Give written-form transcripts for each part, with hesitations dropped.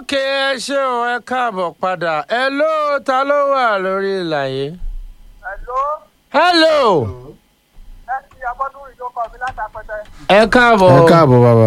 ókè ẹ ṣé o ẹ káàbọ̀ padà hello ta ló wà lórí ìlà yìí. hello. ẹ ti abọ́dún ìjókòó mi látàpẹ́tẹ́. ẹ káàbọ̀. ẹ káàbọ̀ bàbá.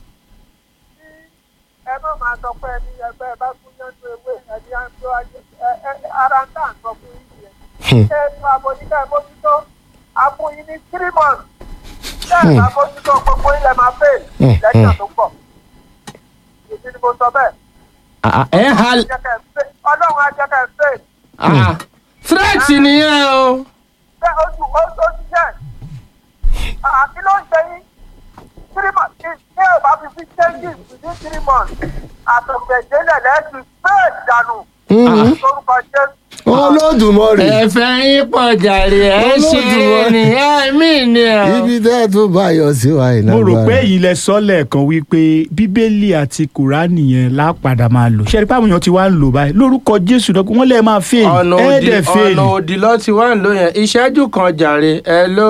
ẹ má máa sọ pé ẹni ẹgbẹ́ bá kú yánjú ewé ẹni á ń tó ayé ara ń tà ń sọ fún yìí yẹn. ṣé ètò àbòyíká ìmójútó àfúnyín ní 3 months. ṣé ètò àbójútó gbogbo ilẹ̀ máa fè lẹ́yìn tó pọ̀. ìdí ni mo sọ bẹ́ẹ̀. ẹ ha. ọlọ́run á jẹ́ ká ẹ fè. threat nìyẹn o. bẹ́ẹ̀ ojú jẹ́ kí ló ń ṣe yín 3 months ṣé ò bá fi changes within 3 months àtọ̀gbẹ̀dẹ́lẹ̀ lẹ́sùn bẹ́ẹ̀ dànù lórúkọ jésù. Olódùmarè. ẹ̀fẹ̀ yín pọ̀ jàre ẹ ṣe ni ẹ mí ni ẹ. ibi tẹ́ ẹ tún bá yọ sí wa ìlànà. mo rò pé èyí lẹ sọ lẹ́ẹ̀kan wípé bíbélì àti kùránì yẹn lápadà máa lò ṣe é rí pàwọn èèyàn ti wá ń lò báyìí lórúkọ jésù dọ́kun wọ́n lè máa fail ẹ̀ẹ́dẹ̀ fail. ọ̀nà òdì lọ ti wá ń lò yẹn ìṣẹ́jú kan jàre hello.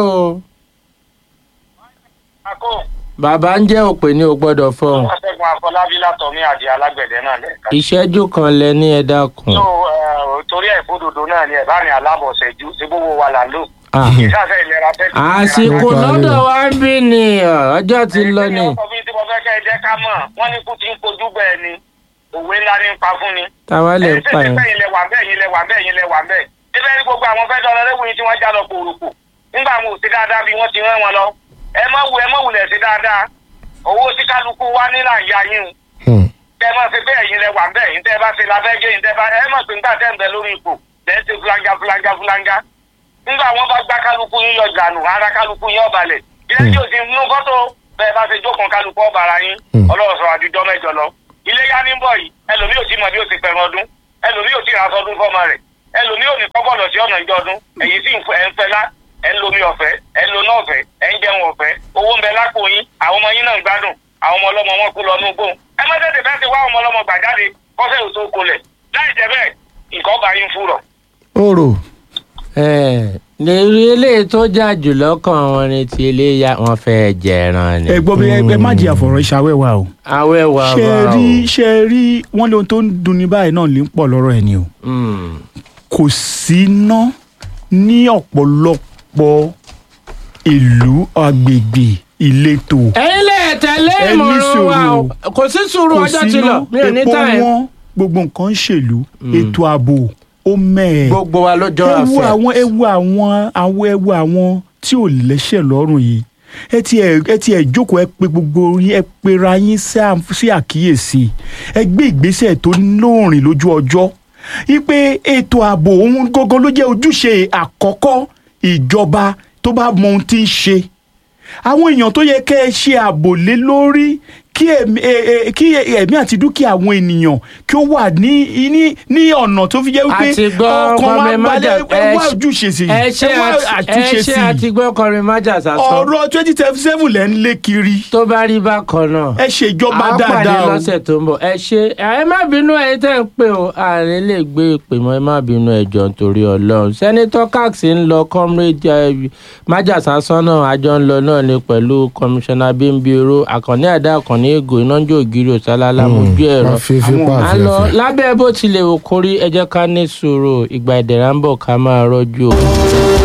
bàbá ń jẹ́ òpè ní o gbọ́dọ̀ fọ́n. ọ̀sẹ̀gun àfọlábí látọ̀mí àdì alágbẹ̀dẹ náà lẹ́ka. ìṣẹ́jú kan lẹ ní ẹ dákun. torí ẹ̀ fódòdó náà ni ẹ̀ bá ní alábọ̀sẹ̀jú tí gbogbo wa là ń lò. ìsáfẹ́ ìlera fẹ́. àsìkò lọ́dọ̀ wa ń bí ni ọjọ́ ti lọ ni. ọkọ̀ bíi tí mo fẹ́ kẹ́ ẹ jẹ́ ká mọ̀ wọ́n ní kú ti ń kojú bẹ́ẹ̀ ni òwe ńlá ní pa fún ni. táwa lè ń pa yẹn. ẹ̀yin lẹ wà bẹ́ẹ̀ yín lẹ wà bẹ́ẹ̀ yín lẹ wà bẹ́ẹ̀. ibẹ̀ ni gbogbo àwọn fẹ́ dọ́rọ̀ léwu yín tí wọ́n já lọ kòròkò nígbà wọn ò sí dáadáa bí wọ́n ti rán wọn lọ. ẹ má wulẹ̀ sí dáadáa owó tí kálukú wá nílà ń ya yín o. tẹ máa fi bẹ́ẹ̀ yín lẹ wà bẹ́ẹ̀ yín tẹ bá fi labẹ́ gé yín tẹ bá ẹ mọ̀ pé nígbà tẹ́ ń bẹ lórí ipò lẹ́yìn tí fúlanga. nígbà wọn bá gbá kálukú yín yọ dànù ara kálukú yín ọ̀balẹ̀. ilé tí o ti mú fọ́tò bẹ́ẹ̀ bá fi jókòó kálukú ọ̀bàrà yín ọlọ́run sọ̀rọ̀ àdìjọ́ mẹ́jọ lọ. ilé yá ní bọ̀ yìí ẹlòmíì ò ti mọ̀ bí ó ti pẹ̀rọ ọdún ẹlòmíì ò ti rà sọdún fọ́mọ rẹ̀ ẹlòmíì ò ní kọ́kọ́ lọ sí ọ̀nà ìjọ ọdún èyí sì ń fẹ́ lá ẹ̀ ń lomi ọ̀fẹ́ ẹ̀ ń lo náà ọ̀fẹ́ ẹ̀ ń jẹun ọ̀fẹ́ owó ń bẹ lápò yín àwọn ọmọ yín náà ń gbádùn àwọn ọmọ ọlọ́mọ wọn kú lọ ní ugbó ẹ má tètè fẹ́ ti wá ọmọ ọlọ́mọ gbà jáde kọ́sẹ̀ ò tó kolẹ̀ láì jẹ́ bẹ́ẹ̀ nǹkan bá yín fúrọ̀. orò. lèrí eléyìí tó jà jù lọ́kàn wọn ni ti iléyà wọn fẹ́ jẹran ni. ẹ gbọ́ bí ẹ má jìyà fọ̀rọ̀ ìṣàwẹ́wà o. àwẹ̀wà bá o. ṣe rí wọ́n lóhun tó ń dunni báyìí náà lè ń pọ̀ lọ́rọ̀ ẹ̀ ni o. kò sí iná ní ọ̀pọ̀lọpọ̀ ìlú agbègbè ìletò. ẹ̀yin lè tẹ̀lé ìmọ̀ràn wa o kò sí sùúrù ọjọ́ ti lọ mi ò ní tàn ẹ́. epo wọn gbogbo nǹkan ń ṣèlú ètò ààbò ó mẹ́ẹ̀. gbogbo wa ló jọ àfẹ́. ewu àwọn tí ò lẹ́sẹ̀ lọ́rùn yìí ẹ ti ẹ̀ jókòó ẹ pé gbogbo yín ẹ pera yín sí àkíyèsí ẹ gbé ìgbésẹ̀ tó lóòrìn lójú ọjọ́ wípé ètò ààbò òun gangan ló jẹ́ ojúṣe àkọ́kọ́ ìjọba tó bá mọ ohun tí ń ṣe àwọn èèyàn tó yẹ kẹ́ ẹ ṣe ààbò lé lórí kí ẹ̀mí àti dúkìá àwọn ènìyàn kí ó wà ní ọ̀nà tó fi jẹ́ wípé ọkàn wa balẹ̀ ẹwà ojúṣe sí ẹwà àtúnṣe sí. ẹ ṣe àti gbọ́ kọrin májà sásán. ọ̀rọ̀ 2027 lẹ́ ń lé kiri. tó bá rí bákan náà. ẹ ṣèjọba dáadáa o. a pàdé lọ́sẹ̀ tó ń bọ̀ ẹ ṣe ẹ má bínú ẹ̀yin tẹ́ ń pè o àárín lè gbé ìpè mọ́ ẹ má bínú ẹ̀jọ̀ nítorí ọlọ́run. sẹ́nitọ́ Cax ń lọ comrade májà sásán náà àjọ ń lọ náà ni pẹ̀lú kọmíṣánná Bímbíró Àkànní Àdá Àkànní Ègò Ìnájò Ògiri Òsálálá mojú ẹ̀rọ. à ń lọ lábẹ́ bó tilẹ̀ òkórí ẹ jẹ́ ká ní sùúrù ìgbà ìdẹ̀ra ń bọ̀ ká máa rọ́jú o.